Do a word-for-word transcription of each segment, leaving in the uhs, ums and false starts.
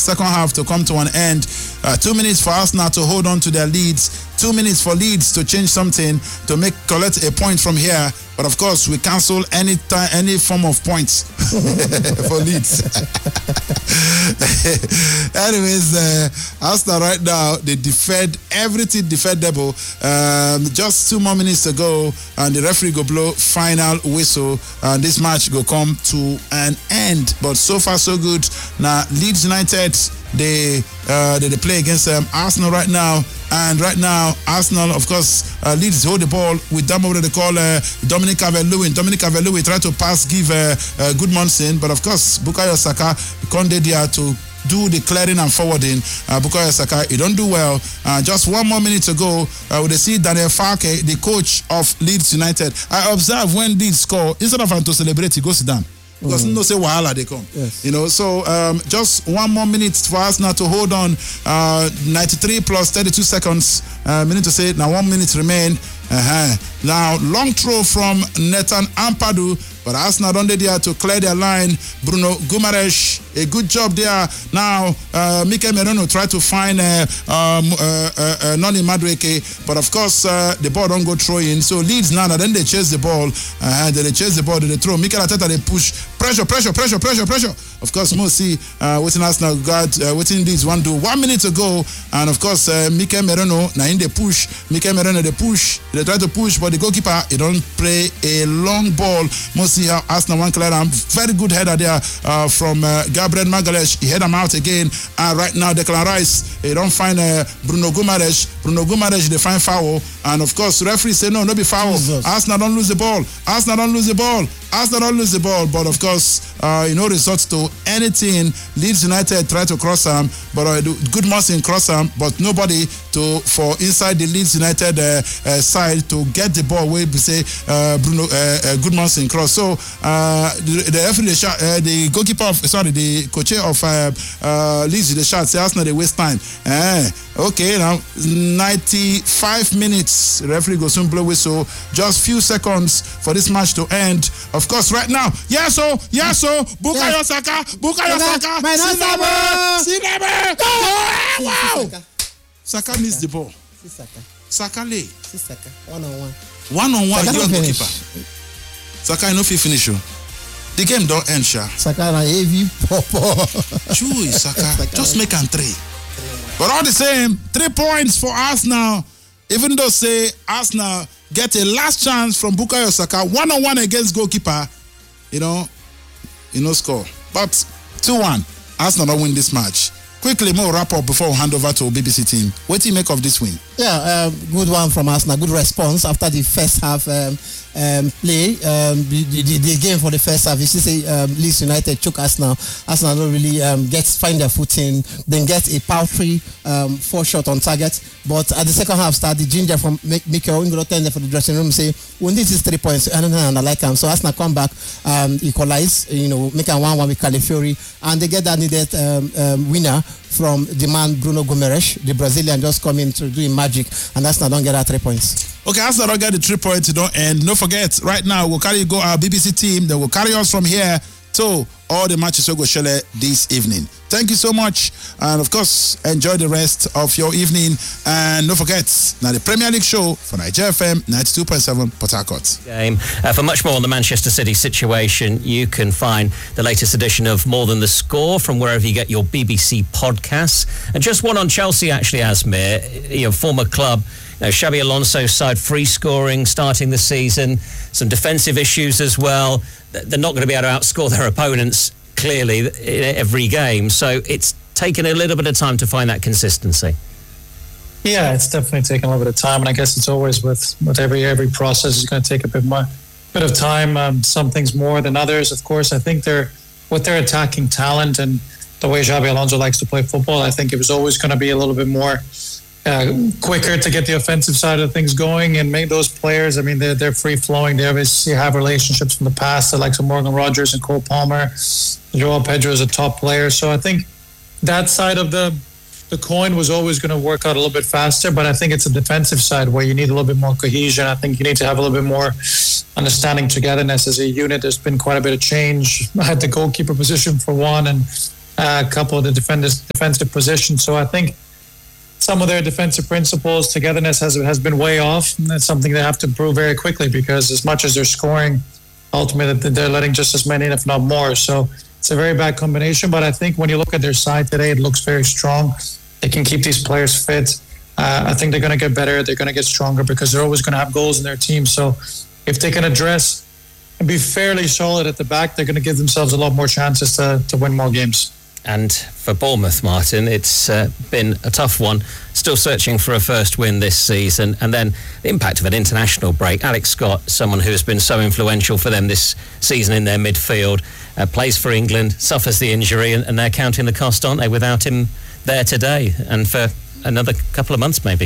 second half to come to an end. Uh, two minutes for Arsenal to hold on to their leads. Two minutes for Leeds to change something, to make collect a point from here. But of course, we cancel any time, any form of points for Leeds. Anyways, uh, Arsenal right now, they deferred everything defendable. Um, just two more minutes to go, and the referee go blow final whistle, and this match go come to an end. But so far, so good. Now, Leeds United, they uh, they, they play against um, Arsenal right now, and right now Arsenal, of course, uh, Leeds hold the ball with them over. They call uh, Dominic Calvert-Lewin. Dominic Calvert-Lewin try to pass, give uh, uh, Goodmanson, but of course Bukayo Saka come there to do the clearing and forwarding. Uh, Bukayo Saka, he don't do well. Uh, just one more minute to go. Uh, we see Daniel Farke, the coach of Leeds United. I observe when Leeds score, instead of him to celebrate, he goes down. Because mm. no say wahala they come. Yes. You know, so um, just one more minute for us now to hold on. Uh, ninety-three plus thirty-two seconds. Uh, minute to say now one minute remain. Uh-huh. Now long throw from Nathan Ampadu, but Arsenal don't there to clear their line. Bruno Guimaraes, a good job there. Now uh, Mikel Merino tried to find uh, um, uh, uh, uh, Noni Madueke, but of course uh, the ball don't go throw in. So Leeds now, then they chase the ball. Uh, they chase the ball, they throw. Mikel Arteta they push, pressure, pressure, pressure, pressure, pressure. Of course, most see uh, waiting Arsenal got uh, waiting Leeds one do one minute to go, and of course uh, Mikel Merino now in the push. Mikel Merino they push, they try to push, but the goalkeeper he don't play a long ball. Most see how Arsenal one clear him. Very good header there uh, from uh, Gabriel Magalhaes. He head him out again, and right now Declan Rice he don't find uh, Bruno Guimaraes. Bruno Guimaraes they find foul, and of course referee say no, no be foul. Jesus. Arsenal don't lose the ball. Arsenal don't lose the ball. Arsenal don't lose the ball, but of course, uh, you know, results to anything. Leeds United try to cross him, but uh, good Martin cross him, but nobody to for inside the Leeds United uh, uh, side to get the ball where we say uh, Bruno uh, uh, good Martin cross. So uh, the, the referee, the, shot, uh, the goalkeeper of sorry, the coach of uh, uh, Leeds the shot say Arsenal they waste time. Uh, okay, now ninety-five minutes. The referee goes soon blow whistle. Just few seconds for this match to end. Of course, right now, yes, so, yes, so, Bukayo Saka, Bukayo Saka, Sinebe, Sinebe, wow! Saka missed the ball. Saka lay. Saka, one on one. One on one, you're goalkeeper. Saka, you know if you finish you. The game don't end, Sha. Saka na heavy pop. Chewy, Saka, just make an three. But all the same, three points for Arsenal. Even though say Arsenal get a last chance from Bukayo Saka, one on one against goalkeeper, you know, you know score. But two one, Arsenal don't win this match. Quickly, more wrap up before we hand over to B B C team. What do you make of this win? Yeah, um, good one from Arsenal. Good response after the first half um, um, play. Um, the, the, the game for the first half, you see, say um, Leeds United choke Arsenal. Arsenal don't really um, get find their footing, then get a paltry um, four shot on target. But at the second half, start the ginger from Mikel Arteta for the dressing room say, "We need these three points." I don't know, and I like them. So Arsenal come back, um, equalize, you know, make a one one with Calafiori, and they get that needed um, um, winner from the man Bruno Guimaraes, the Brazilian, just coming to do magic, and Arsenal don't get that three points. Okay, Arsenal don't get the three points, don't end. Don't forget, right now we'll carry go our B B C team. They will carry us from here to all the matches we go share this evening. Thank you so much, and of course, enjoy the rest of your evening. And don't forget, now the Premier League show for Nigeria F M ninety-two point seven Port Harcourt. Game. Uh, for much more on the Manchester City situation, you can find the latest edition of More Than the Score from wherever you get your B B C podcasts. And just one on Chelsea, actually, Asmir, your former club. You know, Xabi Alonso's side free scoring starting the season, some defensive issues as well. They're not going to be able to outscore their opponents clearly in every game, so it's taken a little bit of time to find that consistency. Yeah, it's definitely taken a little bit of time, and I guess it's always with, with every every process is going to take a bit more bit of time. Um, some things more than others, of course. I think they're with their attacking talent and the way Xabi Alonso likes to play football, I think it was always going to be a little bit more uh, quicker to get the offensive side of things going and make those players. I mean, they're they're free flowing. They obviously have relationships from the past, like some Morgan Rogers and Cole Palmer. Joao Pedro is a top player, so I think that side of the the coin was always going to work out a little bit faster. But I think it's a defensive side where you need a little bit more cohesion. I think you need to have a little bit more understanding, togetherness as a unit. There's been quite a bit of change at the goalkeeper position for one, and uh, a couple of the defenders, defensive positions. So I think some of their defensive principles, togetherness has has been way off. And that's something they have to improve very quickly, because as much as they're scoring, ultimately they're letting just as many, if not more. So it's a very bad combination. But I think when you look at their side today, it looks very strong. They can keep these players fit. Uh, I think they're going to get better. They're going to get stronger, because they're always going to have goals in their team. So if they can address and be fairly solid at the back, they're going to give themselves a lot more chances to, to win more games. And for Bournemouth, Martin, it's uh, been a tough one. Still searching for a first win this season. And then the impact of an international break. Alex Scott, someone who has been so influential for them this season in their midfield, uh, plays for England, suffers the injury, and, and they're counting the cost, aren't they, without him there today and for another couple of months maybe.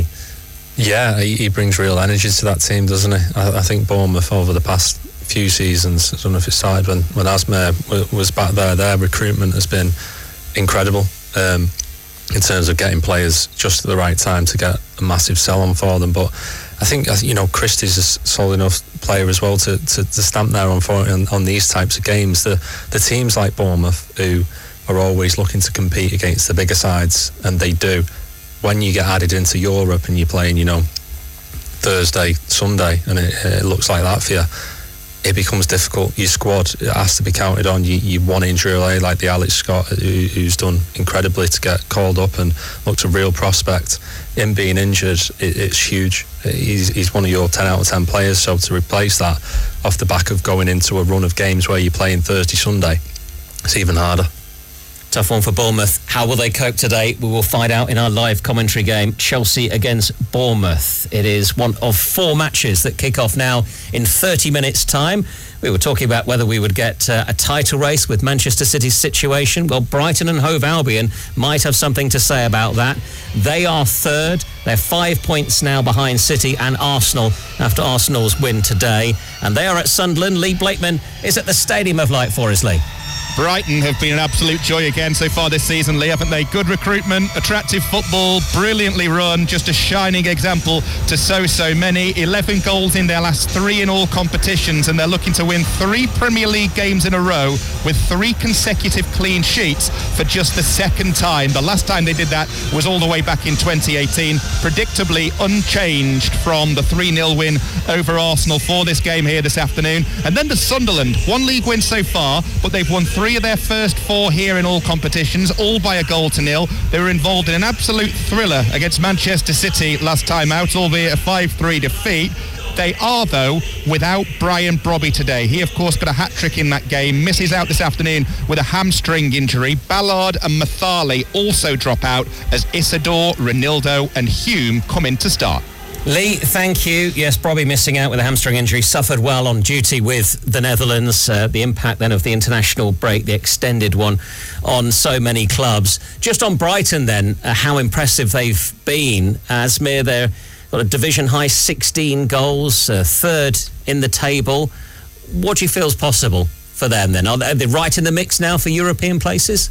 Yeah, he, he brings real energy to that team, doesn't he? I, I think Bournemouth over the past few seasons, I don't know if it started when, when Asmer was back there, their recruitment has been incredible um, in terms of getting players just at the right time to get a massive sell-on for them. But I think, you know, Christie's a solid enough player as well to, to, to stamp there on, for, on on these types of games. The, the teams like Bournemouth, who are always looking to compete against the bigger sides, and they do, when you get added into Europe and you're playing, you know, Thursday, Sunday, and it, it looks like that for you, it becomes difficult. Your squad has to be counted on. You, you one injury away, like the Alex Scott, who, who's done incredibly to get called up and looked a real prospect. Him being injured, it, it's huge. He's, he's one of your ten out of ten players, so to replace that off the back of going into a run of games where you're playing Thursday, Sunday, it's even harder. Tough one for Bournemouth. How will they cope today? We will find out in our live commentary game, Chelsea against Bournemouth. It is one of four matches that kick off now in thirty minutes' time. We were talking about whether we would get uh, a title race with Manchester City's situation. Well, Brighton and Hove Albion might have something to say about that. They are third. They're five points now behind City and Arsenal after Arsenal's win today. And they are at Sunderland. Lee Blakeman is at the Stadium of Light for us, Lee. Brighton have been an absolute joy again so far this season, Lee, haven't they? Good recruitment, attractive football, brilliantly run, just a shining example to so, so many. eleven goals in their last three in all competitions, and they're looking to win three Premier League games in a row with three consecutive clean sheets for just the second time. The last time they did that was all the way back in twenty eighteen, predictably unchanged from the three nil win over Arsenal for this game here this afternoon. And then the Sunderland, one league win so far, but they've won three of their first four here in all competitions, all by a goal to nil. They were involved in an absolute thriller against Manchester City last time out, albeit a five three defeat. They are, though, without Brian Brobby today. He, of course, got a hat-trick in that game, misses out this afternoon with a hamstring injury. Ballard and Mathali also drop out as Isidore, Ronaldo and Hume come in to start. Lee, thank you. Yes, Brobby missing out with a hamstring injury, suffered while on duty with the Netherlands. Uh, the impact then of the international break, the extended one, on so many clubs. Just on Brighton then, uh, how impressive they've been. Asmir, they're got a division-high sixteen goals, uh, third in the table. What do you feel is possible for them then? Are they, are they right in the mix now for European places?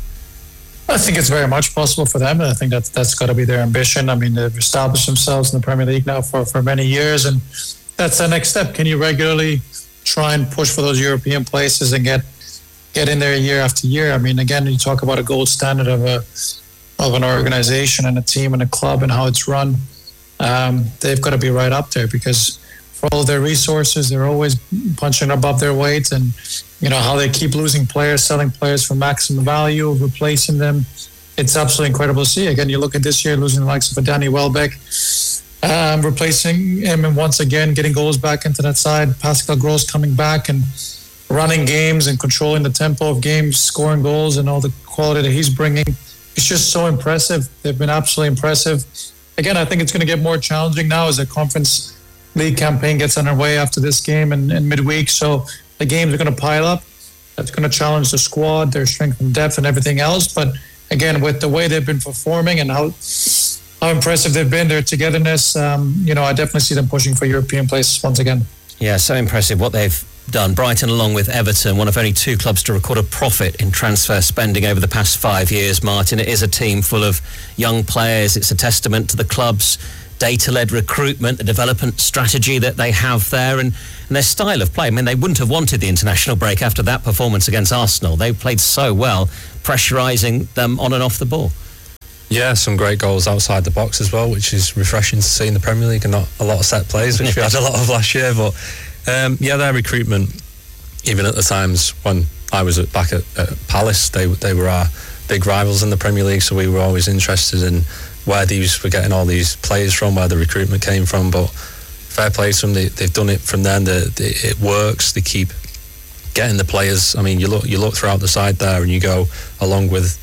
I think it's very much possible for them. I think that's that's got to be their ambition. I mean, they've established themselves in the Premier League now for, for many years, and that's the next step. Can you regularly try and push for those European places and get get in there year after year? I mean, again, you talk about a gold standard of a of an organization and a team and a club and how it's run. Um, they've got to be right up there, because for all their resources, they're always punching above their weight, and you know how they keep losing players, selling players for maximum value, replacing them. It's absolutely incredible to see. Again, you look at this year, losing the likes of a Danny Welbeck, um, replacing him, and once again getting goals back into that side. Pascal Gross coming back and running games and controlling the tempo of games, scoring goals, and all the quality that he's bringing. It's just so impressive. They've been absolutely impressive. Again, I think it's going to get more challenging now as the Conference League campaign gets underway after this game in, in midweek. So the games are going to pile up. That's going to challenge the squad, their strength and depth and everything else. But again, with the way they've been performing and how how impressive they've been, their togetherness, um, you know, I definitely see them pushing for European places once again. Yeah, so impressive what they've done. Brighton, along with Everton, one of only two clubs to record a profit in transfer spending over the past five years, Martin. It is a team full of young players. It's a testament to the club's data-led recruitment, the development strategy that they have there, and, and their style of play. I mean, they wouldn't have wanted the international break after that performance against Arsenal. They played so well, pressurising them on and off the ball. Yeah, some great goals outside the box as well, which is refreshing to see in the Premier League, and not a lot of set plays, which we had a lot of last year. But um, yeah, their recruitment, even at the times when I was at, back at, at Palace, they they were our big rivals in the Premier League, so we were always interested in where these were getting all these players from, where the recruitment came from. But fair play to them, they, they've done it from then. The, the, it works. They keep getting the players. I mean, you look you look throughout the side there, and you go along with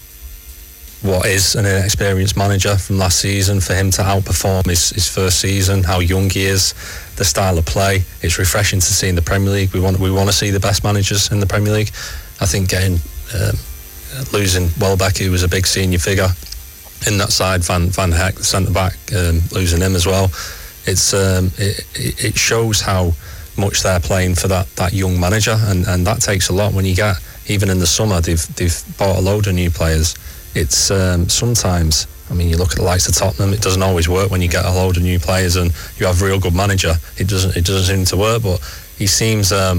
what is an inexperienced manager from last season, for him to outperform his, his first season, how young he is, the style of play. It's refreshing to see in the Premier League. We want we want to see the best managers in the Premier League. I think getting um, losing Welbeck, who was a big senior figure in that side, Van Van Heck, the centre back, um, losing him as well. It's um, it, it shows how much they're playing for that, that young manager, and, and that takes a lot. When you get, even in the summer, they've they've bought a load of new players. It's um, sometimes, I mean, you look at the likes of Tottenham, it doesn't always work when you get a load of new players and you have a real good manager. It doesn't it doesn't seem to work, but he seems um,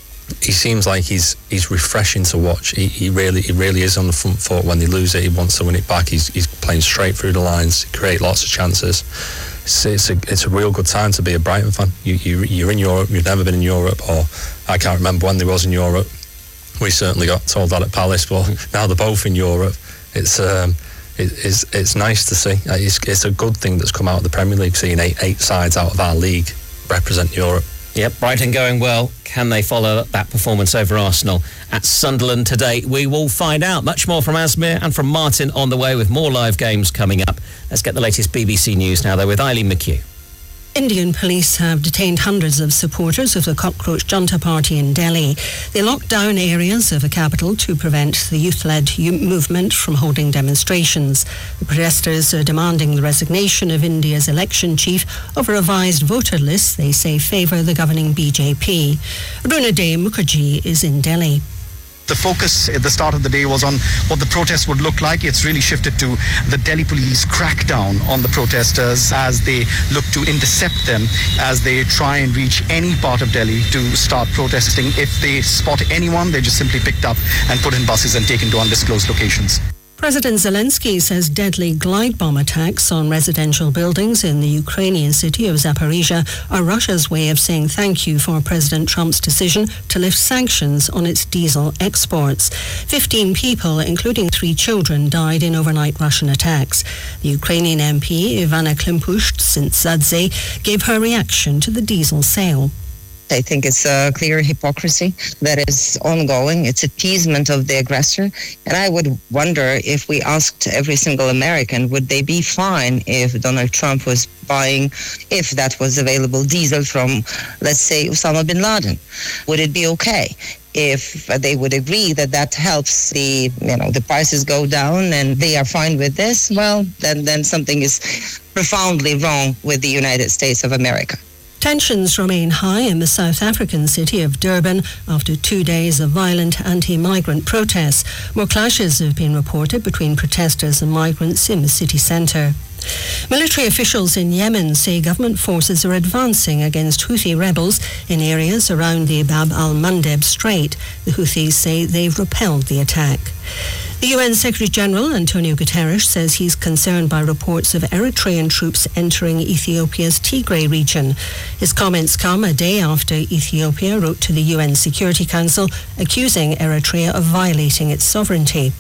he seems like he's he's refreshing to watch. He, he really he really is on the front foot. When they lose it, he wants to win it back. He's he's playing straight through the lines, create lots of chances. It's, it's a it's a real good time to be a Brighton fan. You you you're in Europe. You've never been in Europe, or I can't remember when they was in Europe. We certainly got told that at Palace, but now they're both in Europe. It's um, it, it's it's nice to see. It's it's a good thing that's come out of the Premier League, seeing eight eight sides out of our league represent Europe. Yep, Brighton going well. Can they follow that performance over Arsenal at Sunderland today? We will find out. Much more from Asmir and from Martin on the way, with more live games coming up. Let's get the latest B B C News now, though, with Eileen McHugh. Indian police have detained hundreds of supporters of the Cockroach Junta Party in Delhi. They locked down areas of the capital to prevent the youth-led movement from holding demonstrations. The protesters are demanding the resignation of India's election chief of a revised voter list they say favour the governing B J P. Arunaday Mukherjee is in Delhi. The focus at the start of the day was on what the protests would look like. It's really shifted to the Delhi police crackdown on the protesters as they look to intercept them, as they try and reach any part of Delhi to start protesting. If they spot anyone, they're just simply picked up and put in buses and taken to undisclosed locations. President Zelensky says deadly glide bomb attacks on residential buildings in the Ukrainian city of Zaporizhia are Russia's way of saying thank you for President Trump's decision to lift sanctions on its diesel exports. Fifteen people, including three children, died in overnight Russian attacks. The Ukrainian M P, Ivana Klimpoush-Tsintsadze, gave her reaction to the diesel sale. I think it's a clear hypocrisy that is ongoing. It's appeasement of the aggressor. And I would wonder, if we asked every single American, would they be fine if Donald Trump was buying, if that was available, diesel from, let's say, Osama bin Laden? Would it be okay? If they would agree that that helps the, you know, the prices go down and they are fine with this, well, then, then something is profoundly wrong with the United States of America. Tensions remain high in the South African city of Durban after two days of violent anti-migrant protests. More clashes have been reported between protesters and migrants in the city centre. Military officials in Yemen say government forces are advancing against Houthi rebels in areas around the Bab al-Mandeb Strait. The Houthis say they've repelled the attack. The U N Secretary-General Antonio Guterres says he's concerned by reports of Eritrean troops entering Ethiopia's Tigray region. His comments come a day after Ethiopia wrote to the U N Security Council accusing Eritrea of violating its sovereignty.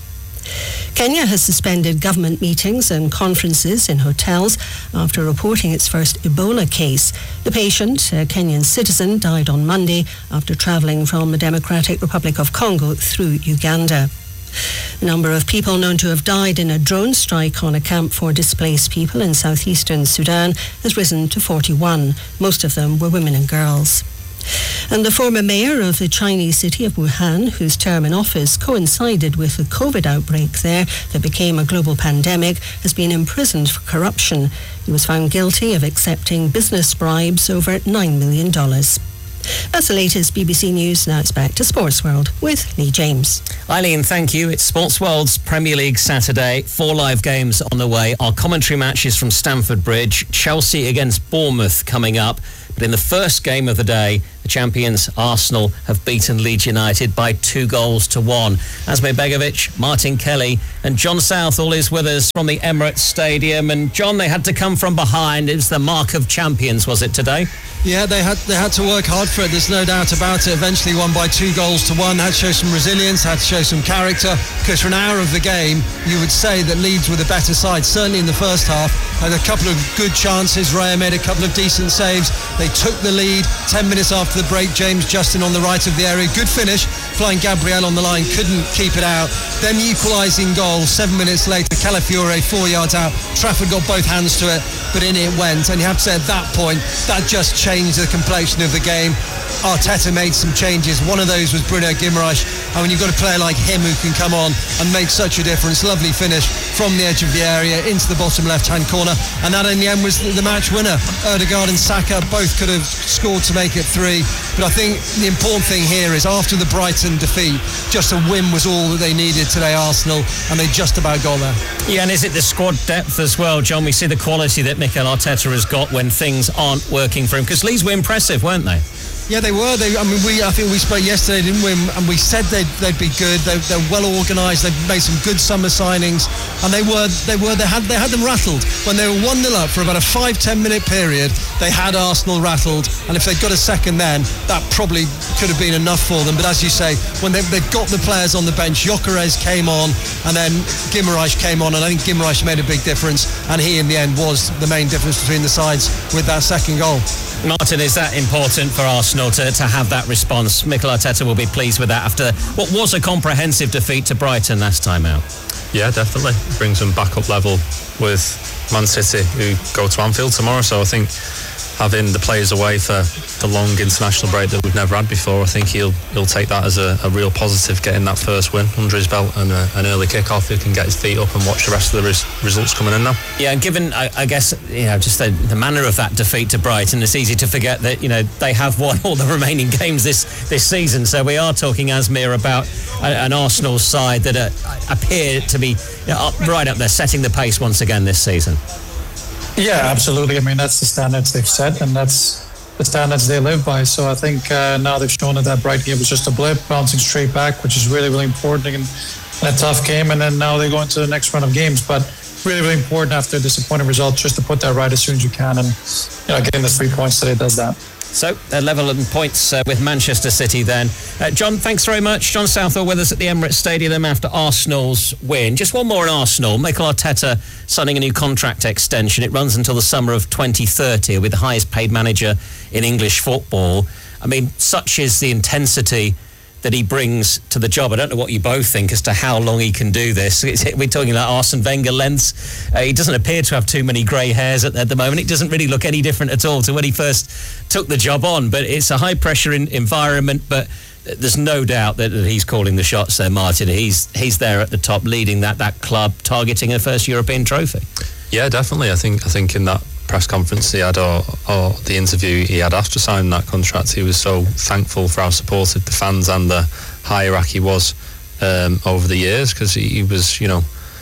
Kenya has suspended government meetings and conferences in hotels after reporting its first Ebola case. The patient, a Kenyan citizen, died on Monday after travelling from the Democratic Republic of Congo through Uganda. The number of people known to have died in a drone strike on a camp for displaced people in southeastern Sudan has risen to forty-one. Most of them were women and girls. And the former mayor of the Chinese city of Wuhan, whose term in office coincided with the COVID outbreak there that became a global pandemic, has been imprisoned for corruption. He was found guilty of accepting business bribes over nine million dollars. That's the latest B B C News. Now it's back to Sports World with Lee James. Eileen, thank you. It's Sports World's Premier League Saturday. Four live games on the way. Our commentary matches from Stamford Bridge. Chelsea against Bournemouth coming up. But in the first game of the day, the champions Arsenal have beaten Leeds United by two goals to one. Asmir Begovic, Martin Kelly and John Southall is with us from the Emirates Stadium. And John, they had to come from behind. It was the mark of champions, was it today? Yeah, they had they had to work hard for it. There's no doubt about it. Eventually won by two goals to one. Had to show some resilience, had to show some character. Because for an hour of the game, you would say that Leeds were the better side. Certainly in the first half, had a couple of good chances. Raya made a couple of decent saves. They took the lead. Ten minutes after the break, James Justin on the right of the area. Good finish. Flying Gabriel on the line, couldn't keep it out. Then the equalising goal. Seven minutes later, Calafiore four yards out. Trafford got both hands to it, but in it went. And you have to say at that point, that just changed Changed the complexion of the game. Arteta made some changes. One of those was Bruno Guimaraes. And when you've got a player like him who can come on and make such a difference, lovely finish from the edge of the area into the bottom left-hand corner. And that in the end was the match winner. Ødegaard and Saka both could have scored to make it three. But I think the important thing here is after the Brighton defeat, just a win was all that they needed today, Arsenal, and they just about got there. Yeah, and is it the squad depth as well, John? We see the quality that Mikel Arteta has got when things aren't working for him. Because Leeds were impressive, weren't they? Yeah, they were. They, I mean, we. I think we spoke yesterday, didn't we? And we said they'd, they'd be good. They, they're well organised. They've made some good summer signings, and they were. They were. They had. They had them rattled when they were one nil up for about a five ten minute period. They had Arsenal rattled, and if they'd got a second, then that probably could have been enough for them. But as you say, when they, they've got the players on the bench, Gyökeres came on, and then Guimaraes came on, and I think Guimaraes made a big difference, and he in the end was the main difference between the sides with that second goal. Martin, is that important for Arsenal to, to have that response? Mikel Arteta will be pleased with that after what was a comprehensive defeat to Brighton last time out. Yeah, definitely. It brings them back up level with Man City, who go to Anfield tomorrow. So I think having the players away for the long international break that we've never had before, I think he'll he'll take that as a, a real positive, getting that first win under his belt and a, an early kick-off. He can get his feet up and watch the rest of the res- results coming in now. Yeah, and given, I, I guess, you know, just the, the manner of that defeat to Brighton, it's easy to forget that, you know, they have won all the remaining games this, this season. So we are talking, Asmir, about a, an Arsenal side that uh, appear to be, you know, up, right up there, setting the pace once again this season. Yeah, absolutely. I mean, that's the standards they've set, and that's the standards they live by. So I think uh, now they've shown that that Brighton game was just a blip, bouncing straight back, which is really, really important in, in a tough game. And then now they go into the next run of games. But really, really important after a disappointing result just to put that right as soon as you can. And, you know, getting the three points today does that. So, uh, level in points uh, with Manchester City then. Uh, John, thanks very much. John Southall with us at the Emirates Stadium after Arsenal's win. Just one more on Arsenal. Mikel Arteta signing a new contract extension. It runs until the summer of twenty thirty with the highest paid manager in English football. I mean, such is the intensity that he brings to the job. I don't know what you both think as to how long he can do this. It's, we're talking about Arsene Wenger lengths. Uh, he doesn't appear to have too many grey hairs at, at the moment. It doesn't really look any different at all to when he first took the job on. But it's a high-pressure in, environment, but there's no doubt that, that he's calling the shots there, Martin. He's he's there at the top, leading that, that club, targeting a first European trophy. Yeah, definitely. I think I think in that press conference he had, or, or the interview he had after signing that contract, he was so thankful for how supportive the fans and the hierarchy was um, over the years, because he, he was, you know,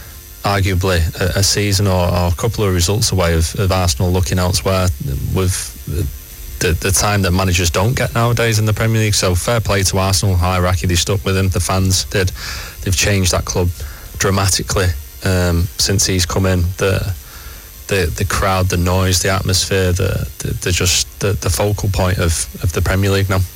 arguably a, a season or, or a couple of results away of, of Arsenal looking elsewhere with the, the time that managers don't get nowadays in the Premier League. So fair play to Arsenal hierarchy. They stuck with him. The fans did. They've changed that club dramatically um, since he's come in. The The, the crowd, the noise, the atmosphere, the, the, the just the, the focal point of, of the Premier League now.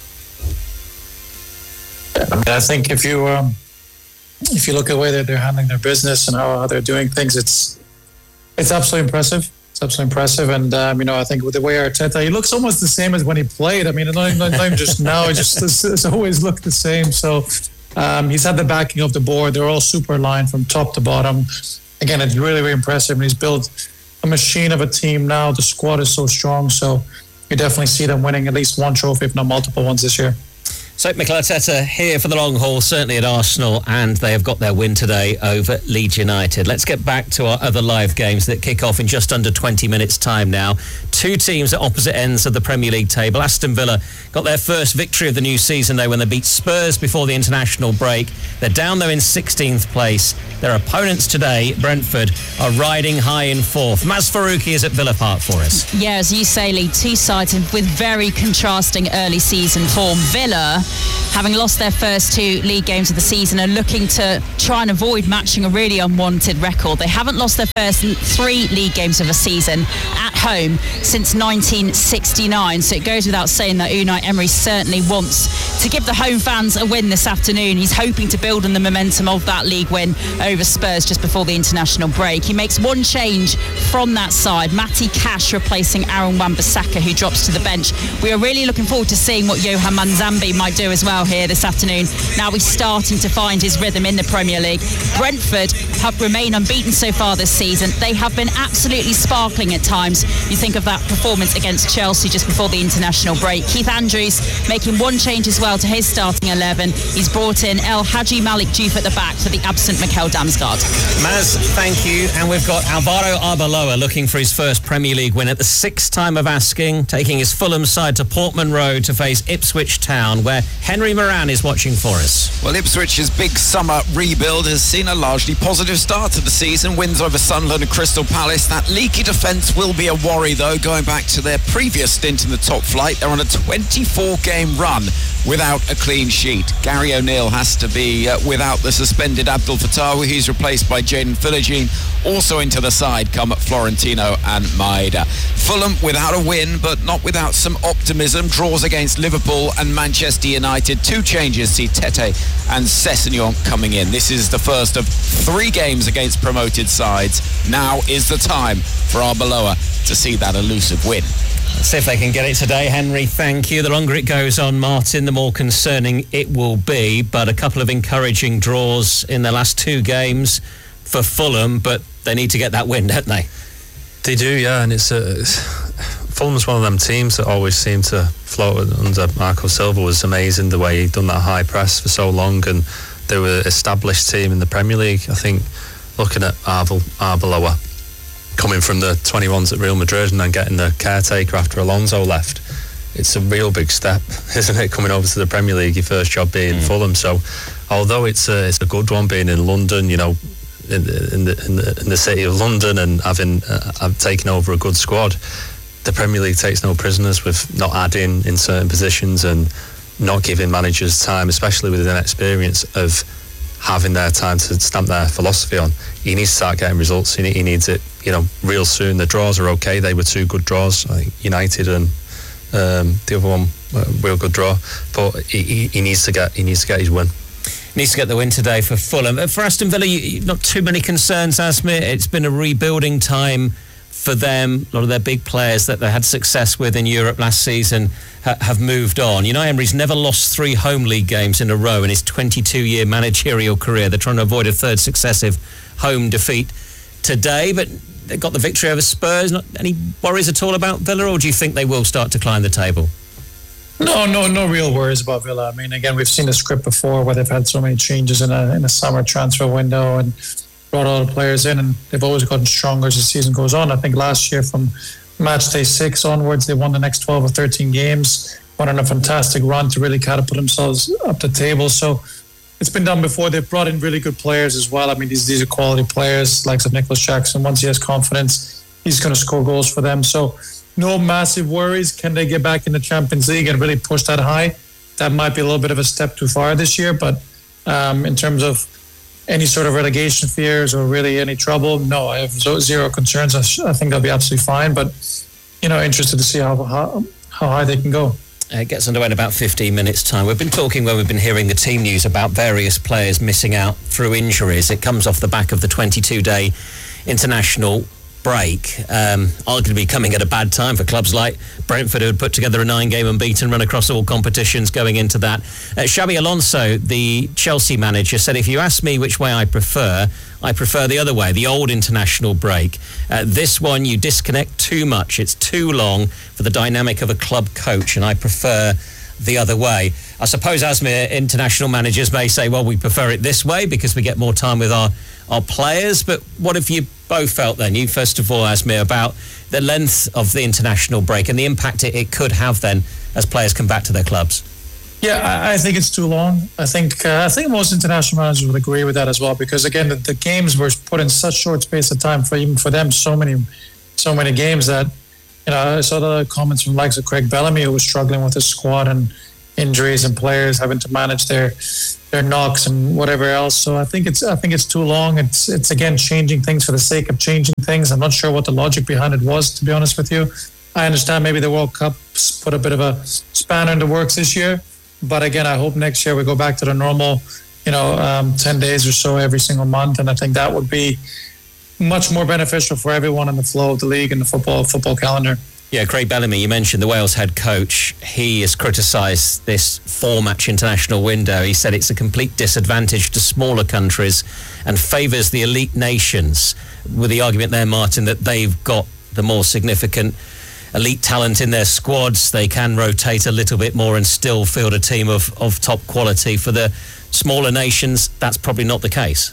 I mean, I think if you um, if you look at the way that they're handling their business and how, how they're doing things, it's it's absolutely impressive. It's absolutely impressive, and um, you know, I think with the way Arteta, he looks almost the same as when he played. I mean, not even, not even just now; it just it's, it's always looked the same. So um, he's had the backing of the board. They're all super aligned from top to bottom. Again, it's really, really impressive, and he's built a machine of a team now. The squad is so strong, so you definitely see them winning at least one trophy, if not multiple ones this year. So Mikel Arteta here for the long haul, certainly at Arsenal, and they have got their win today over Leeds United. Let's get back to our other live games that kick off in just under twenty minutes time now. two teams at opposite ends of the Premier League table. Aston Villa got their first victory of the new season, though, when they beat Spurs before the international break. They're down, though, in sixteenth place. Their opponents today, Brentford, are riding high in fourth. Maz Faruqi is at Villa Park for us. Yeah, as you say, Lee, two sides with very contrasting early season form. Villa, having lost their first two league games of the season, are looking to try and avoid matching a really unwanted record. They haven't lost their first three league games of a season at home since nineteen sixty-nine, so it goes without saying that Unai Emery certainly wants to give the home fans a win this afternoon. He's hoping to build on the momentum of that league win over Spurs just before the international break. He makes one change from that side, Matty Cash replacing Aaron Wan-Bissaka, who drops to the bench. We are really looking forward to seeing what Johan Manzambi might do as well here this afternoon. Now he's starting to find his rhythm in the Premier League. Brentford have remained unbeaten so far this season. They have been absolutely sparkling at times. You think of that performance against Chelsea just before the international break. Keith Andrews making one change as well to his starting eleven. He's brought in El Hadji Malik Diouf at the back for the absent Mikel Damsgaard. Maz, thank you. And we've got Alvaro Arbeloa looking for his first Premier League win at the sixth time of asking, taking his Fulham side to Portman Road to face Ipswich Town, where Henry Moran is watching for us. Well, Ipswich's big summer rebuild has seen a largely positive start to the season. Wins over Sunderland and Crystal Palace. That leaky defence will be a worry, though, going back to their previous stint in the top flight. They're on a twenty-four game run without a clean sheet. Gary O'Neill has to be uh, without the suspended Abdul Fattawi. He's replaced by Jaden Philogene. Also into the side come Florentino and Maeda. Fulham without a win, but not without some optimism. Draws against Liverpool and Manchester United. Two changes, see Tete and Sessegnon coming in. This is the first of three games against promoted sides. Now is the time for Arbeloa to see that elusive win. Let's see if they can get it today. Henry, thank you. The longer it goes on, Martin, the more concerning it will be. But a couple of encouraging draws in the last two games for Fulham, but they need to get that win, don't they? They do, yeah. And it's, a, it's Fulham's one of them teams that always seem to float under Marco Silva. Was amazing the way he'd done that high press for so long, and they were an established team in the Premier League. I think looking at Arvel, Arbeloa coming from the twenty-ones at Real Madrid and then getting the caretaker after Alonso left, it's a real big step, isn't it, coming over to the Premier League, your first job being mm. Fulham. So although it's a, it's a good one being in London, you know, in the, in the, in the, in the city of London, and having uh, taken over a good squad, the Premier League takes no prisoners with not adding in certain positions and not giving managers time, especially with an experience of having their time to stamp their philosophy on. He needs to start getting results. He needs it, you know, real soon. The draws are okay. They were two good draws. I think United and um, the other one, a real good draw. But he, he, he needs to get he needs to get his win. Needs to get the win today for Fulham. For Aston Villa, you, not too many concerns, Asmir. It's been a rebuilding time for them. A lot of their big players that they had success with in Europe last season ha- have moved on. You know, Emery's never lost three home league games in a row in his twenty-two year managerial career. They're trying to avoid a third successive home defeat today, but they got the victory over Spurs. Not any worries at all about Villa, or do you think they will start to climb the table? No, no, no real worries about Villa. I mean, again, we've seen the script before where they've had so many changes in a in a summer transfer window and brought all the players in, and they've always gotten stronger as the season goes on. I think last year from match day six onwards, they won the next twelve or thirteen games, went on a fantastic run to really catapult themselves up the table. So it's been done before. They've brought in really good players as well. I mean, these these are quality players, likes of Nicholas Jackson. Once he has confidence, he's going to score goals for them. So no massive worries. Can they get back in the Champions League and really push that high? That might be a little bit of a step too far this year, but um, in terms of any sort of relegation fears or really any trouble, no, I have zero concerns. I, sh- I think they'll be absolutely fine, but, you know, interested to see how how, how high they can go. It gets underway in about fifteen minutes' time. We've been talking when we've been hearing the team news about various players missing out through injuries. It comes off the back of the twenty-two day international break, um, arguably coming at a bad time for clubs like Brentford, who had put together a nine-game unbeaten run across all competitions going into that. Uh, Xabi Alonso, the Chelsea manager, said, if you ask me which way I prefer, I prefer the other way, the old international break. Uh, this one, you disconnect too much. It's too long for the dynamic of a club coach, and I prefer the other way. I suppose, Asmir, international managers may say, well, we prefer it this way because we get more time with our, our players, but what if you both felt then, you first of all, Asmir, about the length of the international break and the impact it, it could have then as players come back to their clubs? Yeah, I, I think it's too long. I think uh, I think most international managers would agree with that as well, because again, the, the games were put in such short space of time for even for them. So many, so many games that, you know, I saw the comments from likes of Craig Bellamy, who was struggling with his squad and injuries and players having to manage their their knocks and whatever else. So I think it's I think it's too long. It's it's again changing things for the sake of changing things. I'm not sure what the logic behind it was, to be honest with you. I understand maybe the World Cup put a bit of a spanner in the works this year. But again, I hope next year we go back to the normal, you know, um, ten days or so every single month. And I think that would be much more beneficial for everyone in the flow of the league and the football football calendar. Yeah, Craig Bellamy, you mentioned the Wales head coach. He has criticised this four-match international window. He said it's a complete disadvantage to smaller countries and favours the elite nations, with the argument there, Martin, that they've got the more significant elite talent in their squads. They can rotate a little bit more and still field a team of, of top quality. For the smaller nations, that's probably not the case.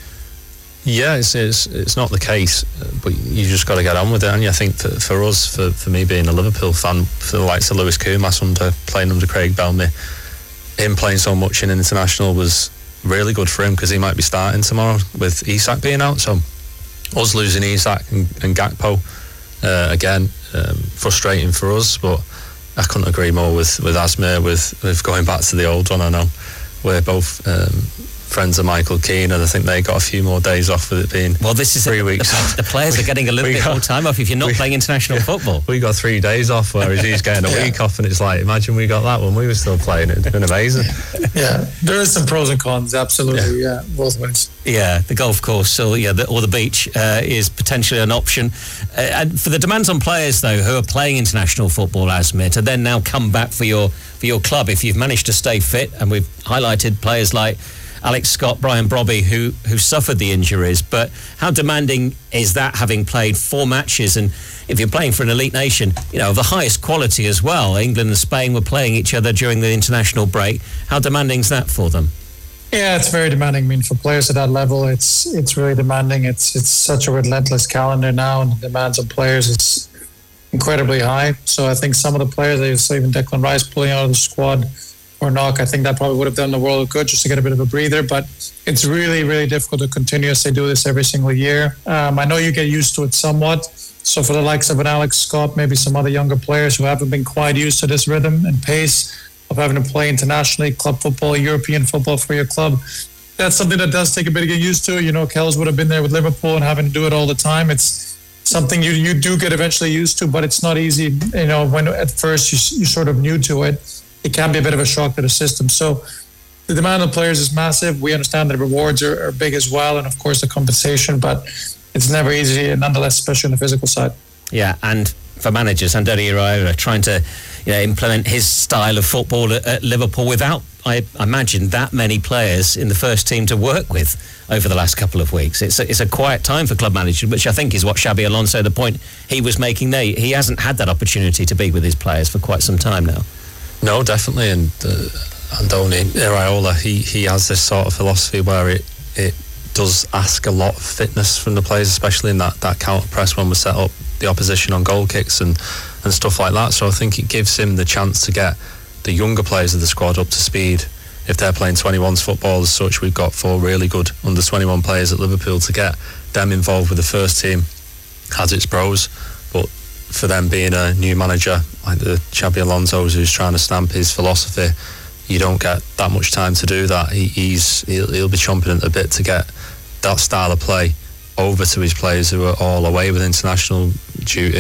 Yeah, it's it's, it's not the case, but you just got to get on with it. And I think for, for us, for, for me being a Liverpool fan, for the likes of Lewis Koumas under playing under Craig Bellamy, him playing so much in international was really good for him, because he might be starting tomorrow with Isak being out. So us losing Isak and, and Gakpo, uh, again, um, frustrating for us. But I couldn't agree more with with Asmir with with going back to the old one. I know we're both Um, friends of Michael Keane, and I think they got a few more days off with it being well, this is three a, weeks. The, the players are getting a little bit got, more time off if you're not we, playing international football. We got three days off, whereas he's getting a yeah. week off, and it's like, imagine we got that when we were still playing. It'd been amazing. Yeah, there is some pros and cons, absolutely. Yeah, yeah both ways. Yeah, the golf course, so yeah, the, or the beach uh, is potentially an option. Uh, and for the demands on players, though, who are playing international football, Asmir, to then now come back for your for your club, if you've managed to stay fit, and we've highlighted players like Alex Scott, Brian Brobby, who who suffered the injuries, but how demanding is that, having played four matches? And if you're playing for an elite nation, you know, of the highest quality as well, England and Spain were playing each other during the international break. How demanding is that for them? Yeah, it's very demanding. I mean, for players at that level, it's it's really demanding. It's it's such a relentless calendar now, and the demands on players is incredibly high. So I think some of the players, I saw even Declan Rice pulling out of the squad, or knock, I think that probably would have done the world of good just to get a bit of a breather. But it's really, really difficult to continuously do this every single year. Um, I know you get used to it somewhat. So for the likes of an Alex Scott, maybe some other younger players who haven't been quite used to this rhythm and pace of having to play internationally, club football, European football for your club, that's something that does take a bit to get used to. You know, Kells would have been there with Liverpool and having to do it all the time. It's something you you do get eventually used to, but it's not easy. You know, when at first you, you're sort of new to it, it can be a bit of a shock to the system. So the demand on players is massive. We understand the rewards are, are big as well, and of course the compensation, but it's never easy, and nonetheless, especially on the physical side. Yeah, and for managers, Andoni Iraola trying to, you know, implement his style of football at, at Liverpool without, I imagine, that many players in the first team to work with over the last couple of weeks. It's a, it's a quiet time for club managers, which I think is what Xabi Alonso, the point he was making there. He hasn't had that opportunity to be with his players for quite some time now. No, definitely, and uh, Andoni Iraola, he, he has this sort of philosophy where it it does ask a lot of fitness from the players, especially in that, that counter press when we set up the opposition on goal kicks and, and stuff like that. So I think it gives him the chance to get the younger players of the squad up to speed. If they're playing twenty-ones football as such, we've got four really good under twenty-one players at Liverpool. To get them involved with the first team has its pros, but for them being a new manager like the Xabi Alonso, who's trying to stamp his philosophy, you don't get that much time to do that. He, he's he'll, he'll be chomping at the bit to get that style of play over to his players who are all away with international duty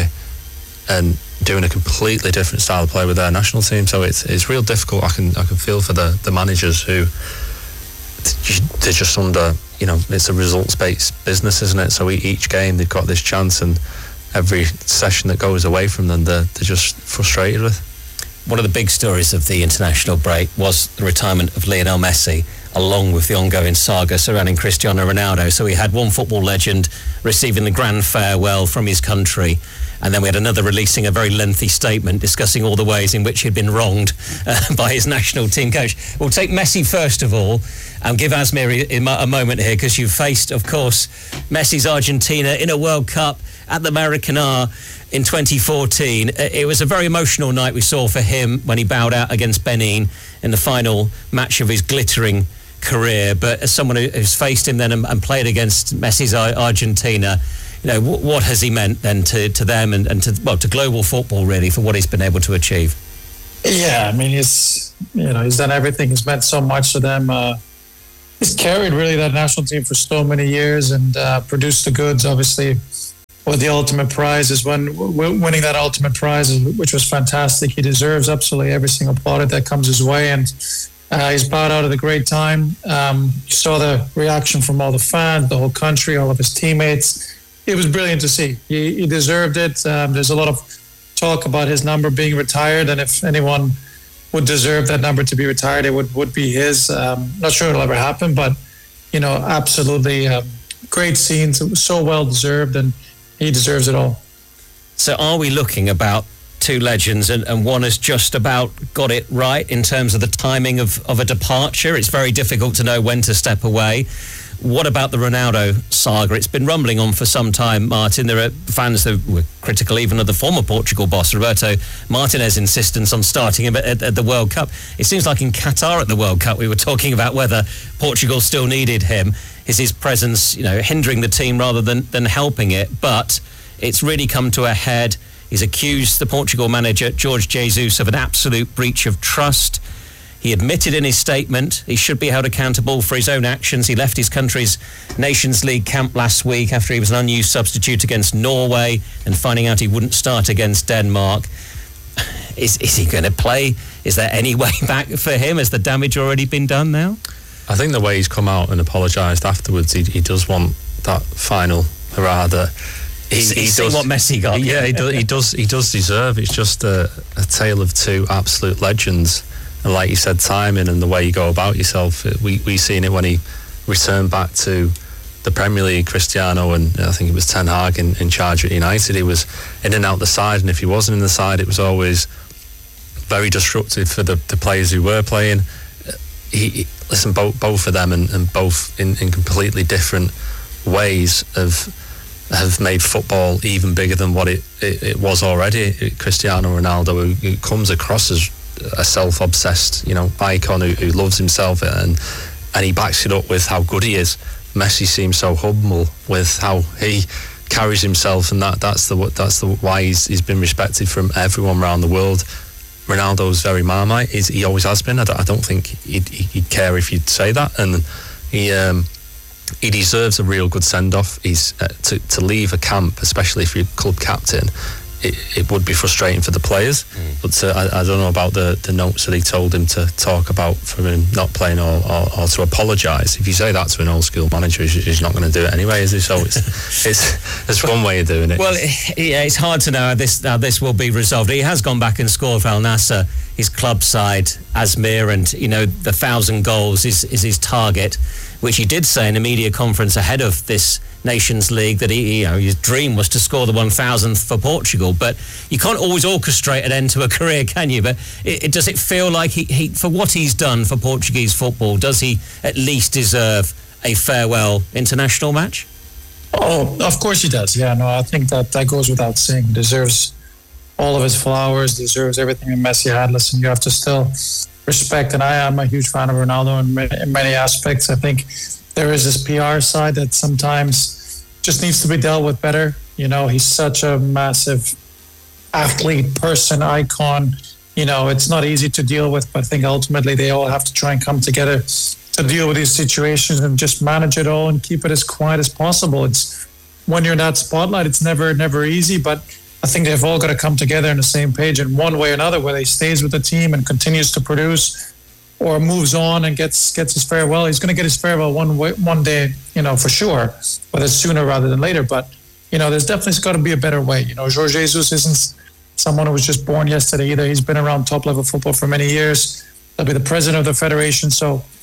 and doing a completely different style of play with their national team. So it's it's real difficult. I can I can feel for the, the managers who they're just under, you know, it's a results-based business, isn't it? So each game they've got this chance, and every session that goes away from them, they're, they're just frustrated with. One of the big stories of the international break was the retirement of Lionel Messi along with the ongoing saga surrounding Cristiano Ronaldo. So we had one football legend receiving the grand farewell from his country, and then we had another releasing a very lengthy statement discussing all the ways in which he'd been wronged uh, by his national team coach. We'll take Messi first of all and give Asmir a moment here, because you've faced, of course, Messi's Argentina in a World Cup at the Maracanã in twenty fourteen. It was a very emotional night we saw for him when he bowed out against Benin in the final match of his glittering career. But as someone who's faced him then and, and played against Messi's Argentina, you know, what, what has he meant then to, to them and, and to well to global football really for what he's been able to achieve? Yeah, I mean, he's you know he's done everything. He's meant so much to them. Uh, he's carried really that national team for so many years and uh, produced the goods. Obviously, with the ultimate prize is when w- winning that ultimate prize, which was fantastic. He deserves absolutely every single plaudit that comes his way, and uh, he's bowed out at a great time. Um, you saw the reaction from all the fans, the whole country, all of his teammates. It was brilliant to see. He, he deserved it. Um, there's a lot of talk about his number being retired, and if anyone would deserve that number to be retired, it would, would be his. Um, not sure it'll ever happen, but, you know, absolutely um, great scenes. It was so well deserved, and he deserves it all. So are we looking about two legends, and, and one has just about got it right in terms of the timing of, of a departure? It's very difficult to know when to step away. What about the Ronaldo saga? It's been rumbling on for some time, Martin. There are fans that were critical even of the former Portugal boss, Roberto Martinez's insistence on starting him at, at the World Cup. It seems like in Qatar at the World Cup, we were talking about whether Portugal still needed him. Is his presence, you know, hindering the team rather than, than helping it? But it's really come to a head. He's accused the Portugal manager, Jorge Jesus, of an absolute breach of trust. He admitted in his statement he should be held accountable for his own actions. He left his country's Nations League camp last week after he was an unused substitute against Norway and finding out he wouldn't start against Denmark. Is, is he going to play? Is there any way back for him? Has the damage already been done now? I think the way he's come out and apologised afterwards, he, he does want that final hurrah that he, he's, he he's does. What Messi got. Yeah, he does. He does. He does deserve. It's just a, a tale of two absolute legends. And like you said, timing and the way you go about yourself. We we seen it when he returned back to the Premier League, Cristiano, and I think it was Ten Hag in, in charge at United. He was in and out the side, and if he wasn't in the side, it was always very disruptive for the, the players who were playing. He, he listen, both both of them, and, and both in, in completely different ways of have made football even bigger than what it, it, it was already. Cristiano Ronaldo, who, who comes across as a self-obsessed, you know, icon who, who loves himself, and and he backs it up with how good he is. Messi seems so humble with how he carries himself, and that that's the that's the why he's he's been respected from everyone around the world. Ronaldo's very Marmite. He's, he always has been. I don't, I don't think he'd, he'd care if you'd say that, and he um, he deserves a real good send-off. He's uh, to to leave a camp, especially if you're club captain. It, it would be frustrating for the players, mm. but uh, I, I don't know about the, the notes that he told him to talk about for him not playing or, or, or to apologise. If you say that to an old school manager, he's, he's not going to do it anyway, is he? So it's it's, it's one way of doing it. Well, yeah, it's hard to know how this how this will be resolved. He has gone back and scored for Al Nassr, his club side, Asmir, and you know the thousand goals is is his target, which he did say in a media conference ahead of this Nations League that he, you know, his dream was to score the one thousandth for Portugal. But you can't always orchestrate an end to a career, can you? But it, it, does it feel like he, he, for what he's done for Portuguese football, does he at least deserve a farewell international match? Oh, of course he does. Yeah, no, I think that that goes without saying. He deserves all of his flowers, deserves everything that Messi had. Listen, you have to still respect, and I am a huge fan of Ronaldo in many, in many aspects. I think there is this P R side that sometimes just needs to be dealt with better. You know, he's such a massive athlete, person, icon. You know, it's not easy to deal with, but I think ultimately they all have to try and come together to deal with these situations and just manage it all and keep it as quiet as possible. It's when you're in that spotlight, it's never, never easy, but I think they've all got to come together on the same page in one way or another, whether he stays with the team and continues to produce or moves on and gets gets his farewell. He's going to get his farewell one way, one day, you know, for sure, whether it's sooner rather than later. But, you know, there's definitely got to be a better way. You know, Jorge Jesus isn't someone who was just born yesterday either. He's been around top-level football for many years. He'll be the president of the federation. So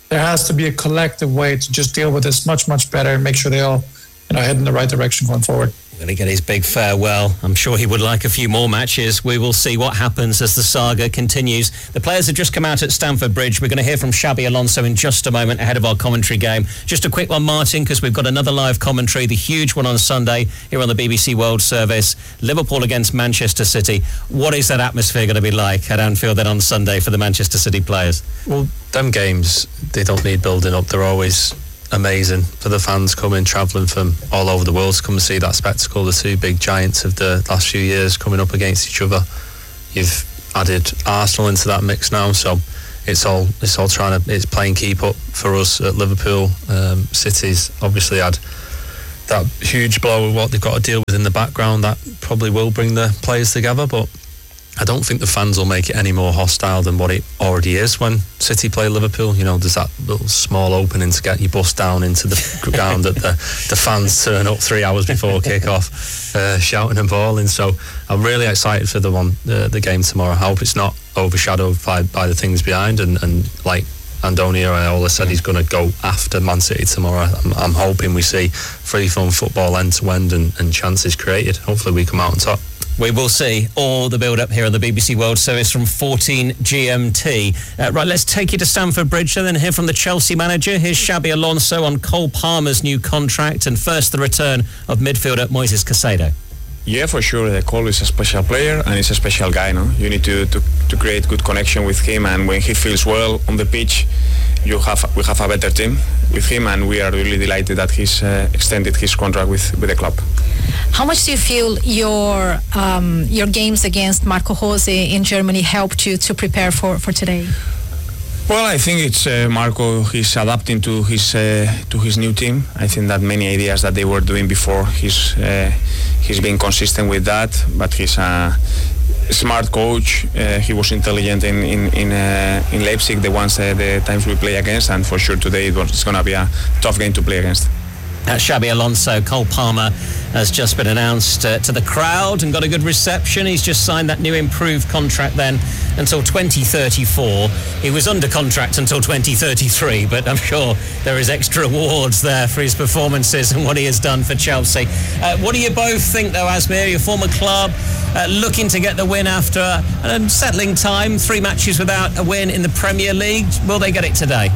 there has to be a collective way to just deal with this much, much better and make sure they all, you know, head in the right direction going forward. Going to get his big farewell. I'm sure he would like a few more matches. We will see what happens as the saga continues. The players have just come out at Stamford Bridge. We're going to hear from Xabi Alonso in just a moment ahead of our commentary game. Just a quick one, Martin, because we've got another live commentary, the huge one on Sunday here on the B B C World Service. Liverpool against Manchester City. What is that atmosphere going to be like at Anfield then on Sunday for the Manchester City players? Well, them games, they don't need building up. They're always amazing for the fans coming, travelling from all over the world to come and see that spectacle. The two big giants of the last few years coming up against each other. You've added Arsenal into that mix now, so it's all it's all trying to it's playing keep up for us at Liverpool. Um, City's obviously had that huge blow of what they've got to deal with in the background. That probably will bring the players together, but I don't think the fans will make it any more hostile than what it already is when City play Liverpool. You know, there's that little small opening to get you bust down into the ground that the, the fans turn up three hours before kick-off, uh, shouting and bawling. So I'm really excited for the one, uh, the game tomorrow. I hope it's not overshadowed by, by the things behind. And, and like Andoni Iraola said, he's going to go after Man City tomorrow. I'm, I'm hoping we see free-form football end-to-end and, and chances created. Hopefully we come out on top. We will see all the build-up here on the B B C World Service from fourteen G M T. Uh, right, let's take you to Stamford Bridge and then hear from the Chelsea manager. Here's Xabi Alonso on Cole Palmer's new contract, and first the return of midfielder Moises Caicedo. Yeah, for sure. Uh, Cole is a special player and he's a special guy. No, you need to, to, to create good connection with him, and when he feels well on the pitch, you have we have a better team with him, and we are really delighted that he's uh, extended his contract with, with the club. How much do you feel your um, your games against Marco Rose in Germany helped you to prepare for, for today? Well, I think it's uh, Marco. He's adapting to his uh, to his new team. I think that many ideas that they were doing before, he's uh, he's been consistent with that. But he's a smart coach. Uh, he was intelligent in in in, uh, in Leipzig, the ones uh, the times we play against, and for sure today it was, it's going to be a tough game to play against. That's Xabi Alonso. Cole Palmer has just been announced uh, to the crowd and got a good reception. He's just signed that new improved contract then until twenty thirty-four. He was under contract until twenty thirty-three, but I'm sure there is extra awards there for his performances and what he has done for Chelsea. Uh, what do you both think, though, Asmir? Your former club uh, looking to get the win after an unsettling time, three matches without a win in the Premier League. Will they get it today?